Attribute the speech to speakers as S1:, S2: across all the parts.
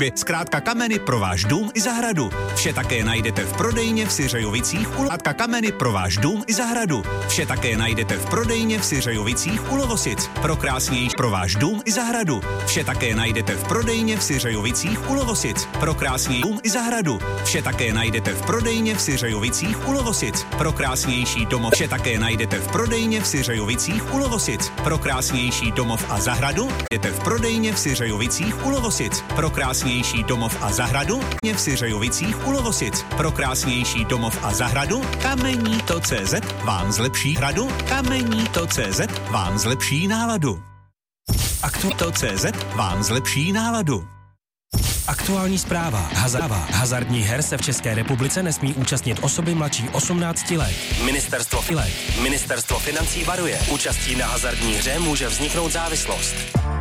S1: Zkrátka kameny pro váš dům i zahradu. Vše také najdete v prodejně v Syřejovicích u Zkrátka kameny pro váš dům i zahradu. Vše také najdete v prodejně v Syřejovicích u Lovosic. Pro krásnější pro váš dům i zahradu. Vše také najdete v prodejně v Syřejovicích u Lovosic. Pro krásnější dům i zahradu. Vše také najdete v prodejně v Syřejovicích u Lovosic. Pro krásnější domov. Vše také najdete v prodejně v Syřejovicích u Lovosic. Pro krásnější domov a zahradu. Jdete v prodejně v Syřejovicích u Lovosic. Pro krásnější domov a zahradu. V Syřejovicích u Lovosic. Pro krásnější domov a zahradu. Kamenito.cz vám zlepší hradu. Kamenito.cz vám zlepší náladu. Aktualito.cz vám zlepší náladu.
S2: Aktuální zpráva. Hazardních her se v České republice nesmí účastnit osoby mladší 18 let. Ministerstvo financí varuje. Účastí na hazardní hře může vzniknout závislost.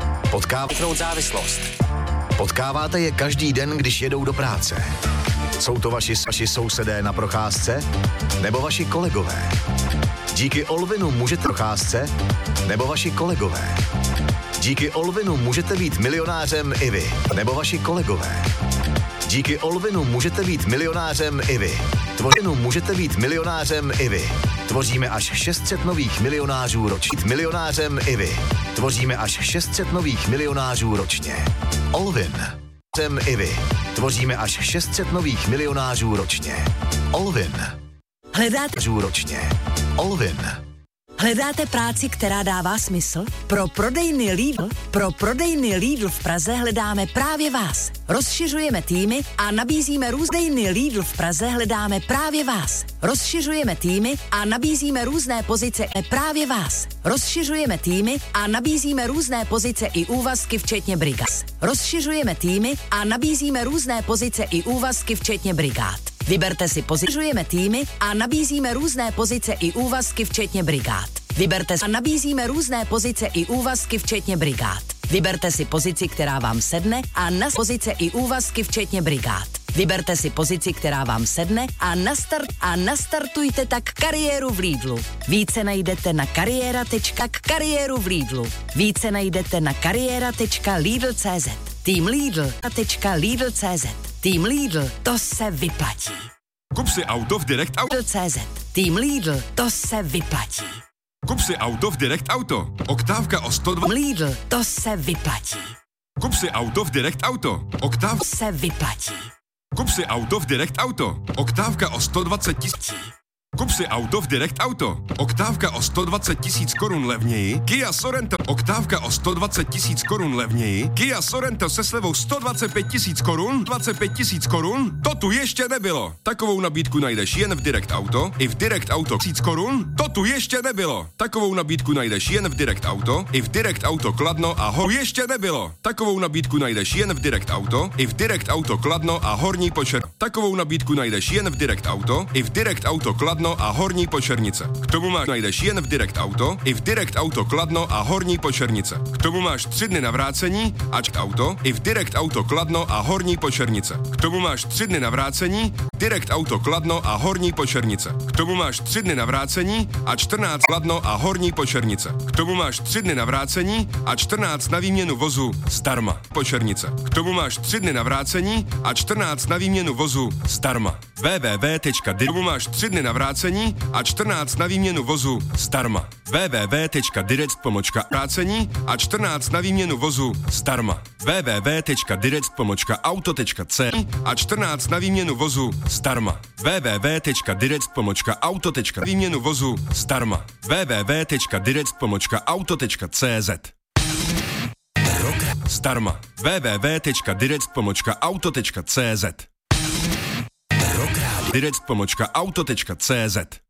S3: Potkáváte je každý den, když jedou do práce. Jsou to vaši sousedé na procházce? Nebo vaši kolegové? Díky Olvinu můžete procházce? Nebo vaši kolegové? Díky Olvinu můžete být milionářem i vy, nebo vaši kolegové. Díky Olvinu můžete být milionářem i vy. Tvoříme až 600 nových milionářů ročně. Tvoříme až 600 nových milionářů ročně. Olvin. Tvoříme až 600 nových milionářů ročně. Olvin.
S4: Hledáte práci, která dává smysl? Pro prodejny Lidl v Praze hledáme právě vás. Rozšiřujeme týmy a nabízíme různé pozice i úvazky včetně brigád. Vyberte si Vyberte si pozici, která vám sedne a nastartujte tak kariéru v Lidlu. Více najdete na kariéra.lidl.cz. Tým Lidl.lidl.cz. Tým Lidl, to se vyplatí.
S5: Kup si auto v Direct Auto.
S4: Tým Lidl, to se vyplatí.
S5: Kup si auto v Direct Auto. Oktávka o 102.
S4: Lidl, to se vyplatí.
S5: Kup si auto v Direct Auto. Oktávka
S4: se vyplatí.
S5: Kup si auto v Direct Auto. Oktávka o 120 000. Kup si auto v Direct Auto. Oktávka o 120 000 korun levněji. Kia Sorento. Oktávka o 120 000 korun levněji. Kia Sorento se slevou 125 000 korun. To tu ještě nebylo. Takovou nabídku najdeš jen v Direct Auto. I v Direct Auto 1000 korun. To tu ještě nebylo. Takovou nabídku najdeš jen v Direct Auto. I v Direct Auto Kladno a ještě nebylo. Takovou nabídku najdeš jen v Direct Auto. I v Direct Auto Kladno a Horní Počernice. Takovou nabídku najdeš jen v Direct Auto. I v Direct Auto Kladno a Horní Počernice. K tomu najdeš jen v Direct Auto, i v Direct Auto Kladno a Horní Počernice. K tomu máš 3 dny na vrácení a auto, i v Direct Auto Kladno a Horní Počernice. K tomu máš 3 dny na vrácení, Direct Auto Kladno a Horní Počernice. K tomu máš 3 dny na vrácení a 14 Kladno a Horní Počernice. K tomu máš 3 dny na vrácení a 14 na výměnu vozu zdarma. Počernice. K tomu máš 3 dny na vrácení a 14 na výměnu vozu zdarma. Tomu máš 3 dny na vrácení a 14 na výměnu vozu zdarma. www.direct.vrácení a 14 na výměnu vozu zdarma. www.direct.auto.cz a 14 na výměnu vozu zdarma. www.direct.auto.cz výměnu vozu zdarma. www.direct.auto.cz zdarma. www.direct.auto.cz Direct.auto.cz